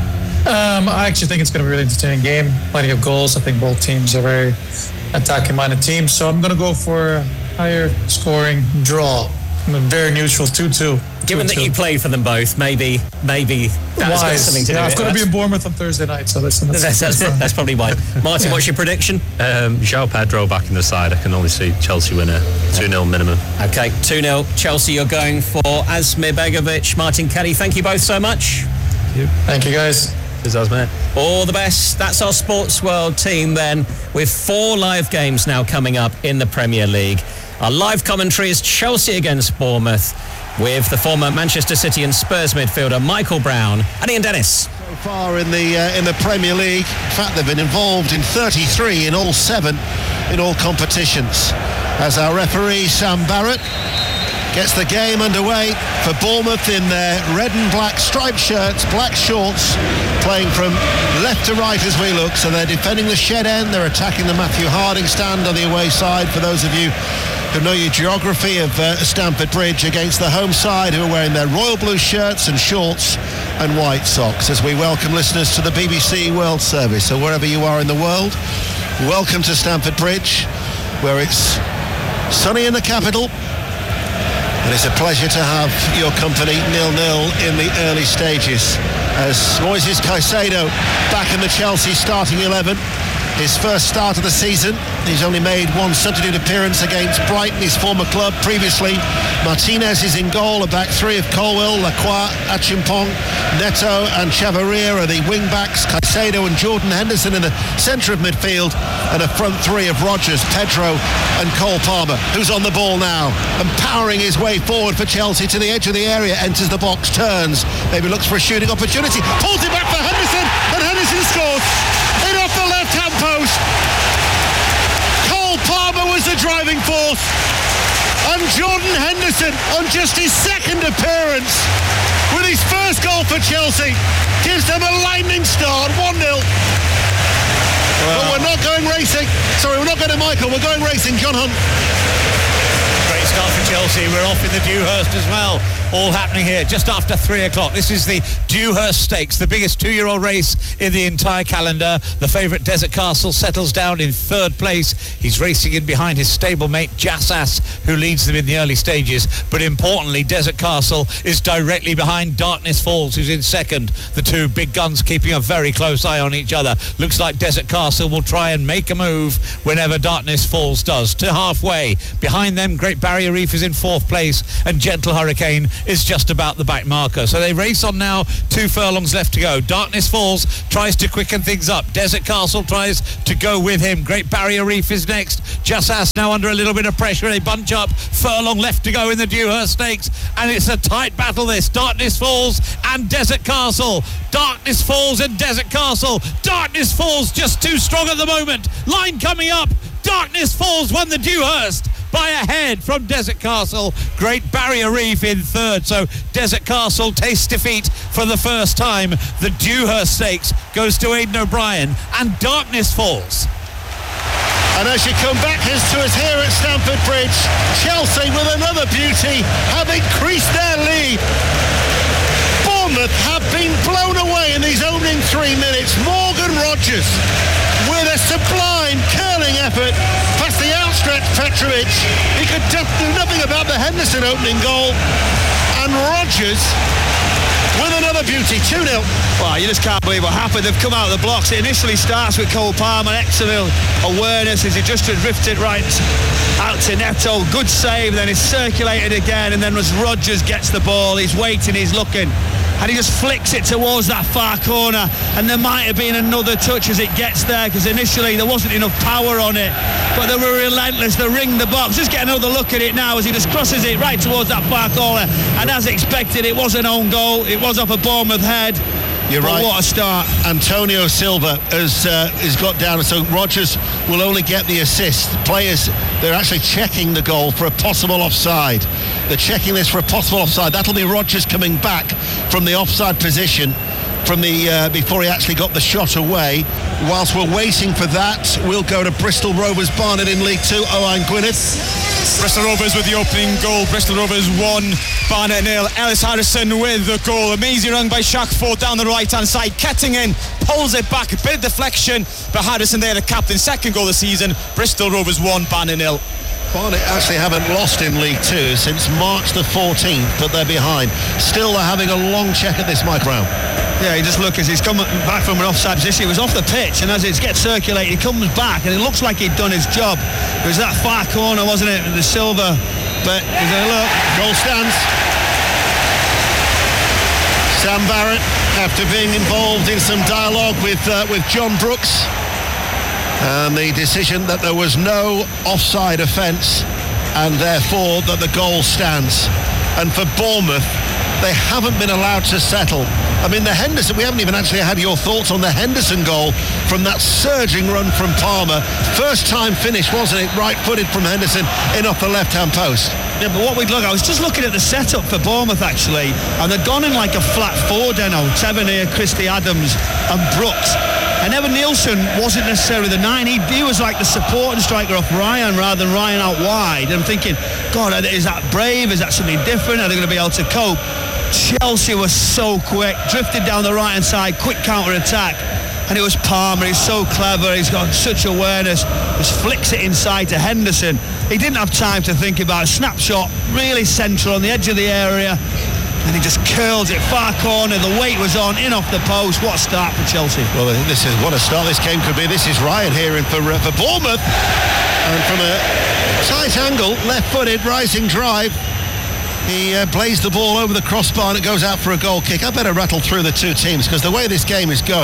Um, I actually think it's going to be a really entertaining game. Plenty of goals. I think both teams are very attacking-minded teams. So I'm going to go for a higher scoring draw. I'm very neutral, two two. Given that you played for them both, maybe maybe that's got something to yeah, do with I've it. got to be in Bournemouth on Thursday night, so listen, that's, that's, that's, that's, that's probably why. Martin, yeah. What's your prediction? Um, João Pedro back in the side. I can only see Chelsea win a two nil minimum. Okay, two nil Chelsea you're going for. Asmir Begovic, Martin Kelly, thank you both so much. Thank you, thank you guys. All the best. That's our Sports World team then, with four live games now coming up in the Premier League. Our live commentary is Chelsea against Bournemouth with the former Manchester City and Spurs midfielder Michael Brown and Ian Dennis. So far in the uh, in the Premier League, in fact they've been involved in thirty-three in all seven in all competitions. As our referee Sam Barrett gets the game underway for Bournemouth in their red and black striped shirts, black shorts, playing from left to right as we look. So they're defending the shed end, they're attacking the Matthew Harding stand on the away side, for those of you who know your geography of uh, Stamford Bridge, against the home side, who are wearing their royal blue shirts and shorts and white socks, as we welcome listeners to the B B C World Service. So wherever you are in the world, welcome to Stamford Bridge, where it's sunny in the capital. And it's a pleasure to have your company, nil-nil in the early stages, as Moises Caicedo back in the Chelsea starting eleven. His first start of the season. He's only made one substitute appearance against Brighton, his former club previously. Martinez is in goal. A back three of Colwill, Lacroix, Achimpong, Neto and Chavarria are the wing-backs. Caicedo and Jordan Henderson in the centre of midfield, and a front three of Rodgers, Pedro and Cole Palmer, who's on the ball now and powering his way forward for Chelsea to the edge of the area, enters the box, turns, maybe looks for a shooting opportunity, pulls it back for Henderson, and Henderson scores in off the left-hand post. Cole Palmer was the driving force, and Jordan Henderson, on just his second appearance, with his first goal for Chelsea, gives them a lightning start, one nil. Well, but we're not going racing. Sorry, we're not going to Michael, we're going racing. John Hunt. Great start for Chelsea. We're off in the Dewhurst as well. All happening here just after three o'clock. This is the Dewhurst Stakes, the biggest two-year-old race in the entire calendar. The favourite Desert Castle settles down in third place. He's racing in behind his stablemate Jassas, who leads them in the early stages. But importantly, Desert Castle is directly behind Darkness Falls, who's in second. The two big guns keeping a very close eye on each other. Looks like Desert Castle will try and make a move whenever Darkness Falls does. To halfway. Behind them, Great Barrier Reef is in fourth place, and Gentle Hurricane is just about the back marker. So they race on now, two furlongs left to go. Darkness Falls tries to quicken things up. Desert Castle tries to go with him. Great Barrier Reef is next. Jassas now under a little bit of pressure. They bunch up. Furlong left to go in the Dewhurst Stakes, and it's a tight battle this. Darkness Falls and Desert Castle. Darkness Falls and Desert Castle. Darkness Falls just too strong at the moment. Line coming up. Darkness Falls won the Dewhurst by a head from Desert Castle. Great Barrier Reef in third. So Desert Castle tastes defeat for the first time. The Dewhurst Stakes goes to Aidan O'Brien, and Darkness Falls. And as you come back as to us here at Stamford Bridge, Chelsea with another beauty have increased their lead. Bournemouth have been blown away in these opening three minutes. Morgan Rogers with a sublime curling effort past the outstretched Petrovic. He could do nothing about the Henderson opening goal, and Rogers with another beauty, two nil. Well, you just can't believe what happened. They've come out of the blocks. It initially starts with Cole Palmer, excellent awareness as he just drifted right out to Neto. Good save, then he's circulated again, and then as Rogers gets the ball, he's waiting, he's looking, and he just flicks it towards that far corner, and there might have been another touch as it gets there, because initially there wasn't enough power on it, but they were relentless. They ringed the box. Just get another look at it now as he just crosses it right towards that far corner, and as expected, it was an own goal. It was off a Bournemouth head. You're but right. What a start. Antonio Silva has uh, has got down, so Rogers will only get the assist. Players, they're actually checking the goal for a possible offside. They're checking this for a possible offside. That'll be Rogers coming back from the offside position from the uh, before he actually got the shot away. Whilst we're waiting for that, we'll go to Bristol Rovers Barnet in League Two. Owain Gwynedd. Bristol Rovers with the opening goal. Bristol Rovers one, Barnet nil. Ellis Harrison with the goal. Amazing run by Shakford down the right hand side. Kettingen pulls it back, a bit of deflection, but Harrison there, the captain, second goal of the season. Bristol Rovers one, Barnet nil. Barnet actually haven't lost in League Two since March the fourteenth, but they're behind. Still, they're having a long check at this, Mike Brown. Yeah, you just look as he's come back from an offside position. He was off the pitch, and as it gets circulated, he comes back, and it looks like he'd done his job. It was that far corner, wasn't it, the Silva? But he's a look. Goal stands. Sam Barrett, after being involved in some dialogue with uh, with John Brooks, and the decision that there was no offside offence, and therefore that the goal stands. And for Bournemouth, they haven't been allowed to settle. I mean, the Henderson, we haven't even actually had your thoughts on the Henderson goal from that surging run from Palmer. First time finish, wasn't it? Right-footed from Henderson in off the left-hand post. Yeah, but what we'd look, I was just looking at the setup for Bournemouth, actually, and they'd gone in like a flat four, Deno. Tavernier, Christie Adams and Brooks. And Evan Nielsen wasn't necessarily the nine. He, he was like the supporting striker off Ryan rather than Ryan out wide. And I'm thinking, God, is that brave? Is that something different? Are they going to be able to cope? Chelsea was so quick, drifted down the right-hand side, quick counter-attack. And it was Palmer, he's so clever, he's got such awareness, just flicks it inside to Henderson. He didn't have time to think about it. Snapshot, really central on the edge of the area. And he just curls it far corner. The weight was on, in off the post. What a start for Chelsea. Well, this is what a start this game could be. This is Ryan here in for, uh, for Bournemouth. And from a tight angle, left-footed, rising drive, he uh, blazed the ball over the crossbar and it goes out for a goal kick. I better rattle through the two teams because the way this game is going,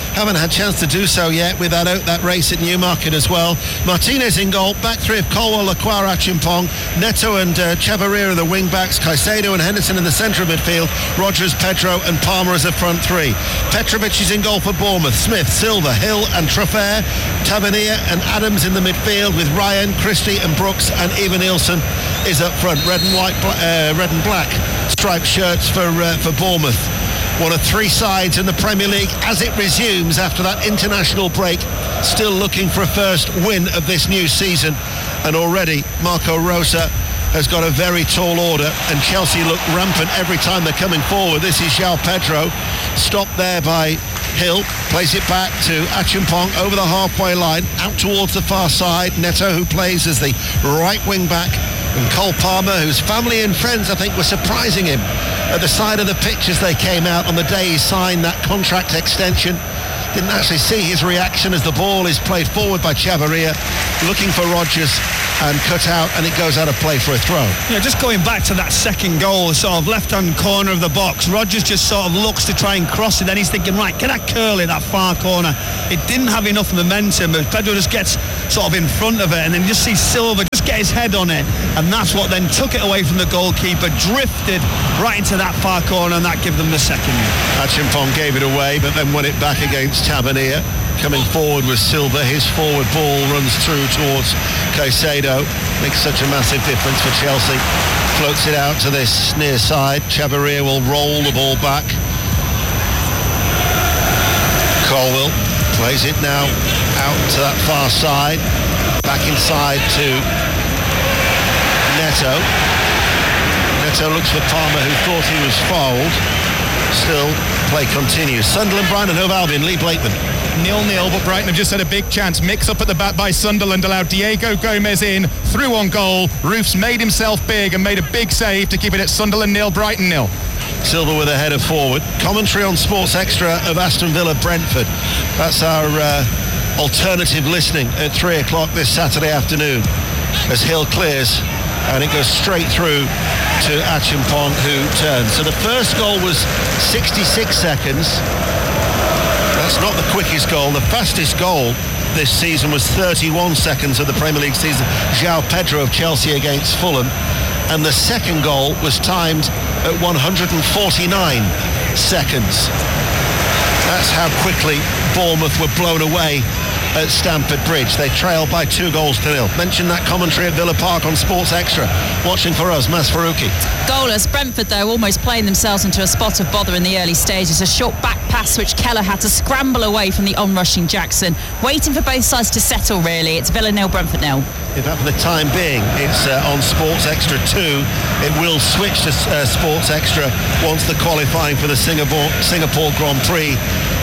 haven't had a chance to do so yet with that out that race at Newmarket as well. Martinez in goal, back three of Colwell, Lacroix, Achimpong, Neto and uh, Chavarria are the wing backs, Caicedo and Henderson in the centre of midfield, Rogers, Pedro and Palmer as a front three. Petrovic is in goal for Bournemouth, Smith, Silva, Hill and Traffert, Tavernier and Adams in the midfield with Ryan, Christie and Brooks, and Eva Nielsen is up front. Red and white, uh, red and black striped shirts for uh, for Bournemouth. One of three sides in the Premier League as it resumes after that international break, still looking for a first win of this new season. And already Marco Rosa has got a very tall order, and Chelsea look rampant every time they're coming forward. This is João Pedro, stopped there by Hill, plays it back to Achimpong over the halfway line, out towards the far side. Neto, who plays as the right wing back, and Cole Palmer, whose family and friends, I think, were surprising him at the side of the pitch as they came out on the day he signed that contract extension. Didn't actually see his reaction as the ball is played forward by Chavarria, looking for Rogers and cut out, and it goes out of play for a throw. Yeah, just going back to that second goal, sort of left-hand corner of the box, Rogers just sort of looks to try and cross it, then he's thinking, right, can I curl it that far corner? It didn't have enough momentum, but Pedro just gets sort of in front of it, and then you just see Silva just get his head on it, and that's what then took it away from the goalkeeper, drifted right into that far corner, and that gave them the second. Achimpong gave it away, but then won it back against Tavernier. Coming forward with Silva, his forward ball runs through towards Caicedo, makes such a massive difference for Chelsea. Floats it out to this near side. Chavarria will roll the ball back. Colwell plays it now out to that far side, back inside to Neto. Neto looks for Palmer, who thought he was fouled. Still, play continues. Sunderland, Brighton and Hove Albion, Lee Blakeman. nil-nil, but Brighton have just had a big chance. Mix up at the back by Sunderland allowed Diego Gomez in, through on goal. Roofs made himself big and made a big save to keep it at Sunderland nil, Brighton nil. Silva with a header forward. Commentary on Sports Extra of Aston Villa Brentford. That's our uh, alternative listening at three o'clock this Saturday afternoon as Hill clears and it goes straight through to Achimpong, who turns. So the first goal was sixty-six seconds. That's not the quickest goal. The fastest goal this season was thirty-one seconds of the Premier League season. João Pedro of Chelsea against Fulham. And the second goal was timed at one hundred forty-nine seconds. That's how quickly Bournemouth were blown away at Stamford Bridge. They trailed by two goals to nil. Mention that commentary at Villa Park on Sports Extra. Watching for us, Mas Faruqi. Goalless. Brentford, though, almost playing themselves into a spot of bother in the early stages. A short back pass which Keller had to scramble away from the onrushing Jackson. Waiting for both sides to settle, really. It's Villa nil, Brentford nil. In fact, for the time being, it's uh, on Sports Extra two. It will switch to uh, Sports Extra once the qualifying for the Singapore, Singapore Grand Prix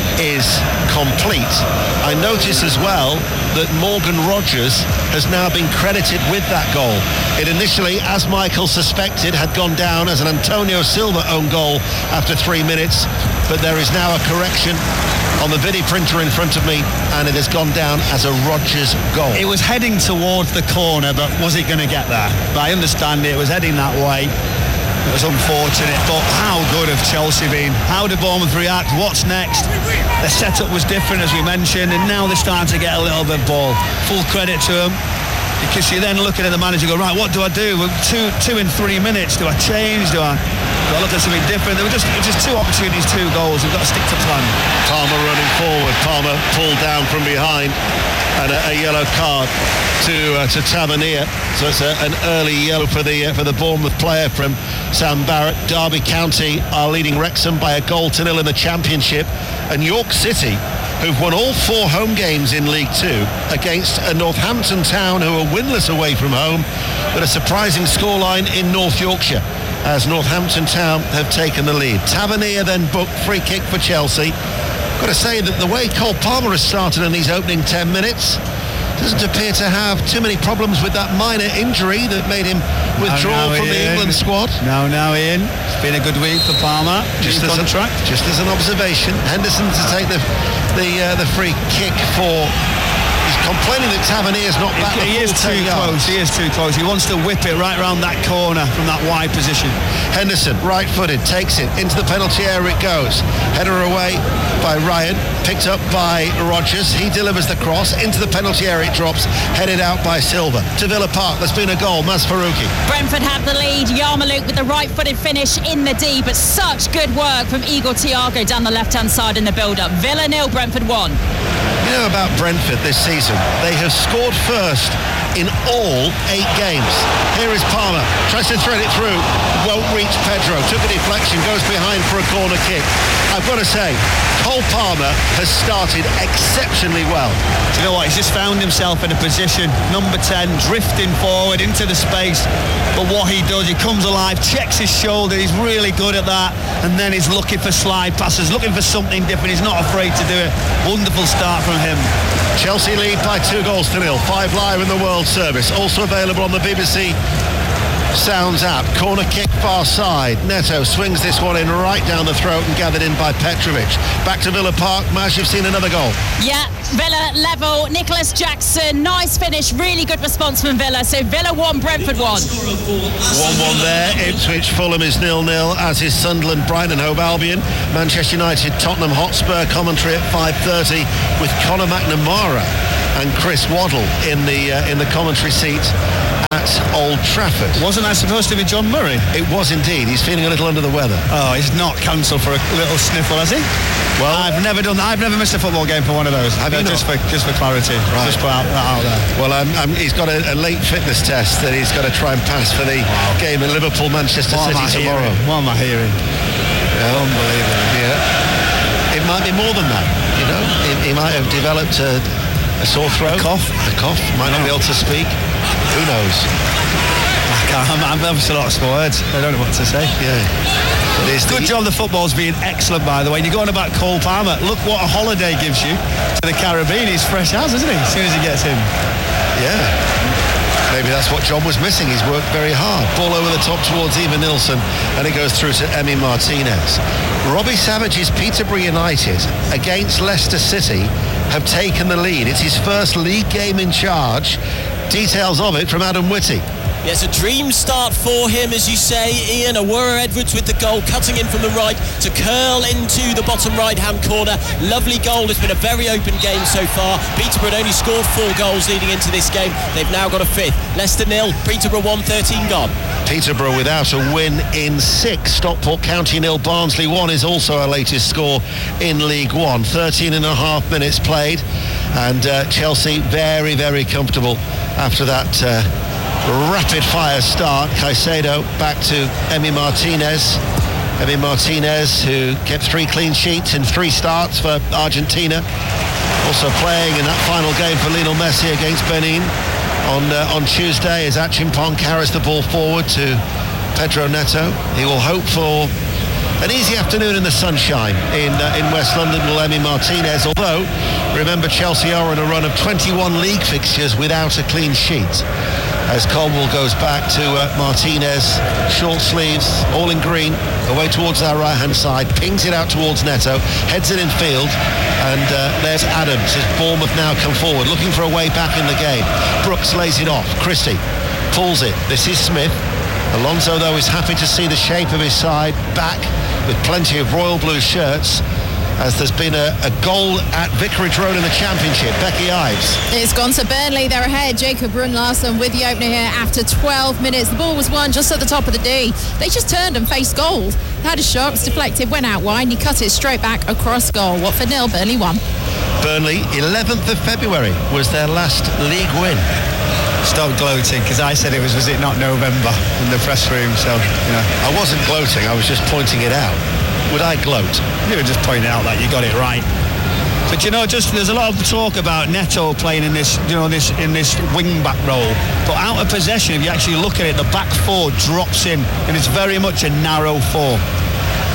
is complete. I notice as well that Morgan Rogers has now been credited with that goal. It initially, as Michael suspected, had gone down as an Antonio Silva own goal after three minutes, but there is now a correction on the video printer in front of me, and it has gone down as a Rogers goal. It was heading towards the corner, but was it going to get there? But I understand it, it was heading that way. It was unfortunate, but how good have Chelsea been? How did Bournemouth react? What's next? The setup was different, as we mentioned, and now they're starting to get a little bit ball. Full credit to them, because you're then looking at the manager and go, right, what do I do? With two, two in three minutes, do I change? Do I, do I look at something different? There were just, just two opportunities, two goals. We've got to stick to plan. Palmer running forward. Palmer pulled down from behind, and a, a yellow card to uh, to Tavernier. So it's a, an early yellow for the uh, for the Bournemouth player from Sam Barrett. Derby County are leading Wrexham by a goal to nil in the Championship, and York City, who've won all four home games in League Two against a Northampton Town who are winless away from home, but a surprising scoreline in North Yorkshire as Northampton Town have taken the lead. Tavernier then booked free kick for Chelsea. Got to say that the way Cole Palmer has started in these opening ten minutes doesn't appear to have too many problems with that minor injury that made him withdraw no, no, from Ian. the England squad. No, no, Ian. It's been a good week for Palmer. Just as, a, just as an observation, Henderson to take the the uh, the free kick for his complaining that Tavernier's not back. He, he is too close. He is too close. He wants to whip it right round that corner from that wide position. Henderson, right-footed, takes it into the penalty area. It goes. Header away by Ryan, picked up by Rodgers. He delivers the cross into the penalty area. It drops, headed out by Silva to Villa Park. There's been a goal. Maz Faruqi. Brentford have the lead. Yarmouk with the right-footed finish in the D, but such good work from Igor Thiago down the left-hand side in the build-up. Villa nil, Brentford one. You know about Brentford this season, they have scored first in all eight games. Here is Palmer, tries to thread it through, won't reach Pedro, took a deflection, goes behind for a corner kick. I've got to say, Cole Palmer has started exceptionally well. Do you know what, he's just found himself in a position, number ten, drifting forward into the space, but what he does, he comes alive, checks his shoulder, he's really good at that, and then he's looking for slide passes, looking for something different, he's not afraid to do it. Wonderful start from him. Chelsea lead by two goals to nil. Five live in the World Service. Also available on the B B C Sounds app. Corner kick far side. Neto swings this one in right down the throat and gathered in by Petrovic. Back to Villa Park. Maz, you've seen another goal. Yeah, Villa level. Nicholas Jackson, nice finish. Really good response from Villa. So Villa one, Brentford one. one one there. Ipswich Fulham is nil nil, as is Sunderland Brighton and Hove Albion. Manchester United Tottenham Hotspur. Commentary at five thirty with Conor McNamara and Chris Waddle in the uh, in the commentary seat at Old Trafford. Wasn't that supposed to be John Murray? It was indeed. He's feeling a little under the weather. Oh, he's not cancelled for a little sniffle, has he? Well, I've never done that. I've never missed a football game for one of those. Have uh, you just not? for just for clarity. Right. Just put out, that out there. Well, um, um, he's got a, a late fitness test that he's got to try and pass for the wow. game at Liverpool Manchester what City tomorrow. Hearing? What am I hearing? Yeah, unbelievable. Yeah. It might be more than that. You know, he, he might have developed a, a sore throat, a cough, a cough. Might no. not be able to speak. Who knows? I can't. I'm, I'm, I'm just lost for words. I don't know what to say. Yeah. Good job the football's being excellent, by the way. And you're going about Cole Palmer. Look what a holiday gives you to the Caribbean. He's fresh as, isn't he? As soon as he gets in. Yeah. Maybe that's what John was missing. He's worked very hard. Ball over the top towards Eva Nilsson, and it goes through to Emi Martinez. Robbie Savage's Peterborough United against Leicester City have taken the lead. It's his first league game in charge. Details of it from Adam Whitty. Yes, a dream start for him, as you say. Ian Awura Edwards with the goal, cutting in from the right to curl into the bottom right-hand corner. Lovely goal. It's been a very open game so far. Peterborough had only scored four goals leading into this game. They've now got a fifth. Leicester nil, Peterborough one, thirteen gone. Peterborough without a win in six. Stockport County nil, Barnsley one is also our latest score in League One. thirteen and a half minutes played, and uh, Chelsea very, very comfortable after that uh, rapid fire start. Caicedo back to Emi Martinez. Emi Martinez, who kept three clean sheets in three starts for Argentina. Also playing in that final game for Lionel Messi against Benin on uh, on Tuesday, as Achimpong carries the ball forward to Pedro Neto. He will hope for an easy afternoon in the sunshine in uh, in West London, will Emi Martinez. Although, remember, Chelsea are on a run of twenty-one league fixtures without a clean sheet. As Colwell goes back to uh, Martinez, short sleeves, all in green, away towards our right-hand side, pings it out towards Neto, heads it in field, and uh, there's Adams, as Bournemouth now come forward, looking for a way back in the game. Brooks lays it off, Christie pulls it, this is Smith. Alonso, though, is happy to see the shape of his side back with plenty of royal blue shirts, as there's been a, a goal at Vicarage Road in the Championship. Becky Ives. It's gone to Burnley. They're ahead. Jacob Brun-Larsen with the opener here after twelve minutes. The ball was won just at the top of the D. They just turned and faced goal. Had a shot, was deflected, went out wide, and he cut it straight back across goal. Watford nil, Burnley one. Burnley, eleventh of February was their last league win. Stop gloating, because I said it was, was it not November in the press room, so, you know. I wasn't gloating, I was just pointing it out. Would I gloat? You were just pointing out that you got it right. But you know, just there's a lot of talk about Neto playing in this, you know, this in this wing back role. But out of possession, if you actually look at it, the back four drops in, and it's very much a narrow four.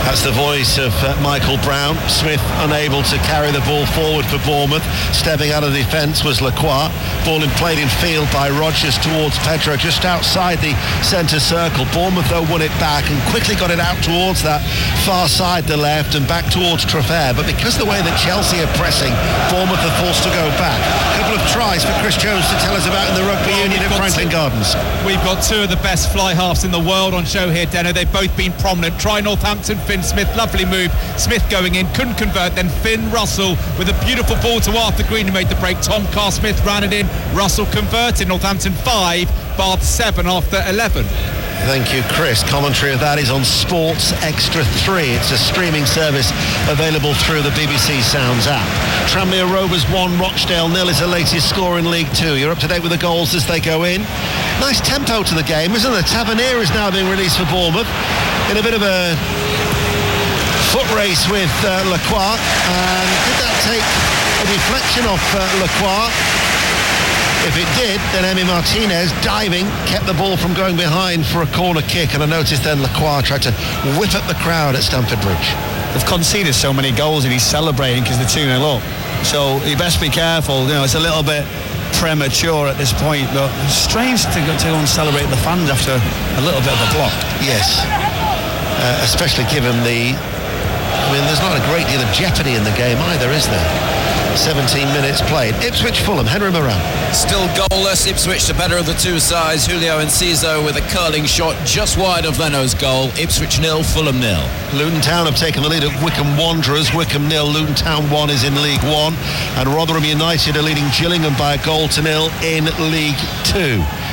That's the voice of uh, Michael Brown. Smith unable to carry the ball forward for Bournemouth. Stepping out of the defence was Lacroix. Ball in played in field by Rodgers towards Pedro, just outside the centre circle. Bournemouth, though, won it back and quickly got it out towards that far side, the left, and back towards Traffair. But because the way that Chelsea are pressing, Bournemouth are forced to go back. A couple of tries for Chris Jones to tell us about in the Rugby Union at Franklin two, Gardens. We've got two of the best fly halves in the world on show here, Deno. They've both been prominent. Try Northampton, Finn Smith, lovely move. Smith going in, couldn't convert. Then Finn Russell with a beautiful ball to Arthur Green, who made the break. Tom Carr-Smith ran it in. Russell converted. Northampton five, Bath seven after eleven. Thank you, Chris. Commentary of that is on Sports Extra three. It's a streaming service available through the B B C Sounds app. Tranmere Rovers one, Rochdale nil is the latest score in League Two. You're up to date with the goals as they go in. Nice tempo to the game, isn't it? Tavernier is now being released for Bournemouth in a bit of a foot race with uh, Lacroix. And did that take a deflection off uh, Lacroix? If it did, then Emi Martinez, diving, kept the ball from going behind for a corner kick. And I noticed then Lacroix tried to whip up the crowd at Stamford Bridge. They've conceded so many goals and he's celebrating because they're two nil up. So you best be careful. You know, it's a little bit premature at this point, but it's strange to go, to go and celebrate the fans after a little bit of a block. Yes, uh, especially given the... I mean, there's not a great deal of jeopardy in the game either, is there? seventeen minutes played. Ipswich Fulham, Henry Moran. Still goalless. Ipswich the better of the two sides. Julio Enciso with a curling shot just wide of Leno's goal. Ipswich nil, Fulham nil. Luton Town have taken the lead at Wycombe Wanderers. Wycombe nil, Luton Town one is in League One. And Rotherham United are leading Gillingham by a goal to nil in League Two.